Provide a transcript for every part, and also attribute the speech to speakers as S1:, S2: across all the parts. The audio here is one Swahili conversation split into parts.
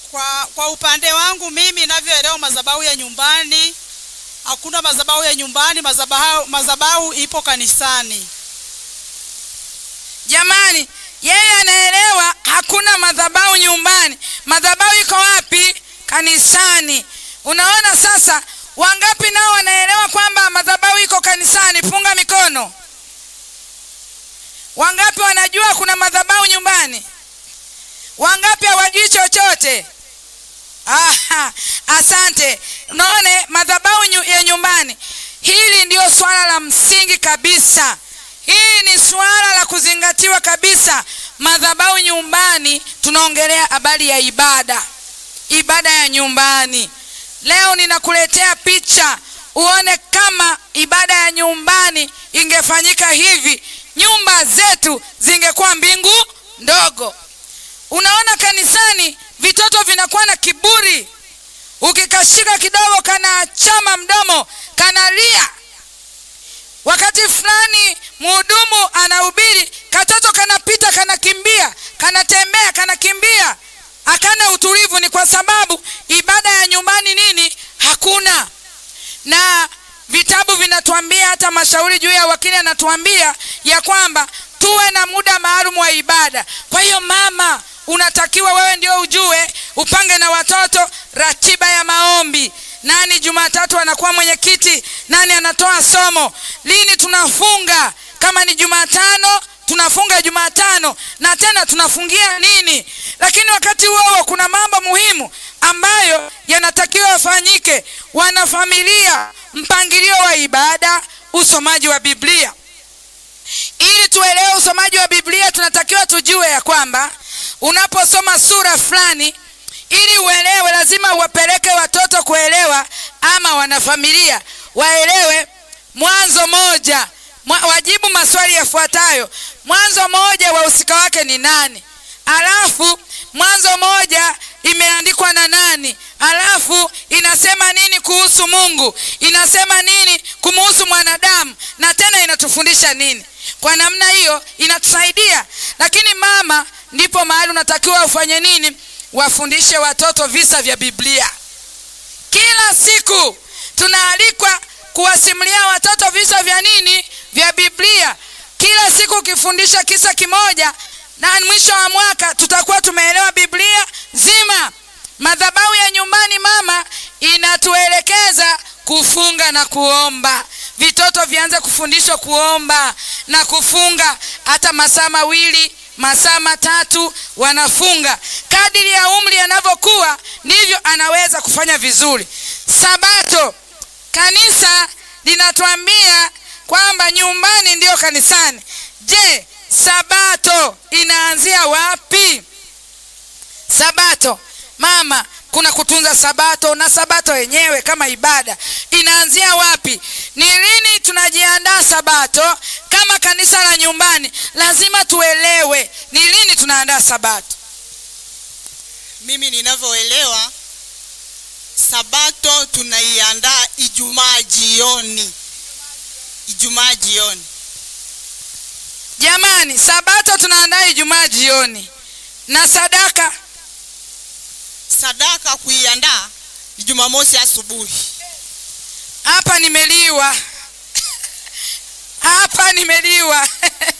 S1: Kwa upande wangu mimi ninavyoelewa madhabahu ya nyumbani, hakuna madhabahu ya nyumbani, madhabahu ipo kanisani.
S2: Jamani, yeye anaelewa hakuna madhabahu nyumbani. Madhabahu iko wapi? Kanisani. Unaona sasa, wangapi nao wanaelewa kwamba madhabahu iko kanisani? Punga mikono. Wangapi wanajua kuna madhabahu nyumbani? Wangapi hawajui chochote? Asante. Unaone, madhabahu ya nyumbani, hili ndio swala la msingi kabisa. Hii ni swala la kuzingatiwa kabisa. Madhabahu nyumbani, tunaongelea habari ya ibada. Ibada ya nyumbani. Leo ninakuletea picha uone kama ibada ya nyumbani ingefanyika hivi, nyumba zetu zingekuwa mbingu ndogo. Unaona, kanisani vitoto vinakuwa na kiburi. Ukikashika kidogo kana chama mdomo, kanalia. Wakati fulani mhudumu anahubiri, katoto kanapita, kanakimbia, kanatembea, kanakimbia. Hakana utulivu. Ni kwa sababu ibada ya nyumbani nini? Hakuna. Na vitabu vinatuambia, hata mashauri juu ya wakili anatuambia ya kwamba tuwe na muda maalum wa ibada. Kwa hiyo mama, unatakiwa wewe ndio ujue, upange na watoto ratiba ya maombi. Nani Jumatatu anakuwa mwenyekiti? Nani anatoa somo? Lini tunafunga? Kama ni Jumatano, tunafunga Jumatano, na tena tunafungia nini? Lakini wakati huo kuna mambo muhimu ambayo yanatakiwa yafanyike. Wanafamilia, mpangilio wa ibada, usomaji wa Biblia. Ili tuelewe usomaji wa Biblia, tunatakiwa tujue ya kwamba unaposoma sura fulani, ili uelewe, lazima uwapeleke watoto kuelewa, ama wanafamilia waelewe. Mwanzo 1, wajibu maswali yafuatayo. Mwanzo 1 wahusika wake ni nani? Alafu Mwanzo 1 imeandikwa na nani? Alafu inasema nini kuhusu Mungu? Inasema nini kumuhusu mwanadamu? Na tena inatufundisha nini? Kwa namna hiyo inatusaidia. Lakini mama, ndipo mahali unatakiwa ufanye nini? Wafundishe watoto visa vya Biblia. Kila siku tunaalikwa kuwasimulia watoto visa vya nini? Vya Biblia. Kila siku ukifundisha kisa kimoja, na mwisho wa mwaka tutakuwa tumeelewa Biblia zima. Madhabahu ya nyumbani, mama, inatuelekeza kufunga na kuomba. Vitoto vianze kufundishwa kuomba na kufunga. Hata masaa 2, masaa 3 wanafunga. Kadiri ya umri anavyokuwa, ndivyo anaweza kufanya vizuri. Sabato, kanisa linatuambia kwamba nyumbani ndio kanisani. Je, Sabato inaanzia wapi? Sabato, mama, kuna kutunza Sabato, na Sabato yenyewe kama ibada inaanzia wapi? Ni lini tunajiandaa Sabato? Kama kanisa la nyumbani lazima tuelewe ni lini tunaandaa Sabato.
S1: Mimi ninavyoelewa, Sabato tunaiandaa Ijumaa jioni. Ijumaa jioni.
S2: Jamani, Sabato tunaandaa Ijumaa jioni. Na sadaka
S1: kuiandaa Jumamosi asubuhi.
S2: Hapa nimeliwa. Hapa nimeliwa.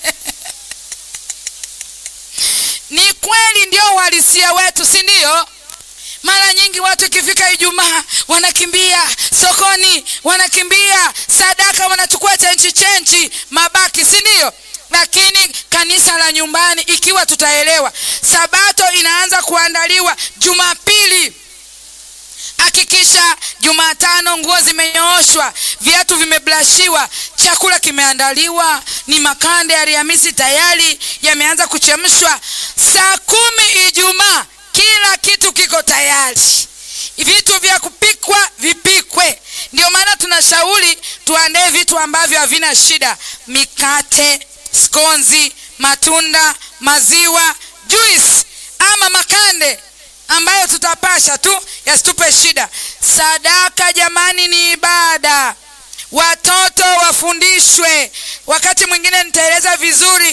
S2: Ni kweli, ndio uhalisia wetu, si ndio? Mara nyingi watu ikifika Ijumaa wanakimbia sokoni, wanakimbia sadaka, wanachukua chenchi mabaki, si ndio? Lakini kanisa la nyumbani, ikiwa tutaelewa, Sabato inaanza kuandaliwa Jumapili. Hakikisha Jumatano nguo zimenyooshwa, viatu vimeblashiwa, chakula kimeandaliwa, ni makande ya Alhamisi tayari yameanza kuchemshwa. Saa 10 Ijumaa kila kitu kiko tayari. Vitu vya kupikwa vipikwe. Ndio maana tunashauri tuandae vitu ambavyo havina shida: mikate, skonzi, matunda, maziwa, juice ama makande ambayo tutapasha tu yasitupe shida. Sadaka jamani ni ibada. Watoto wafundishwe. Wakati mwingine nitaeleza vizuri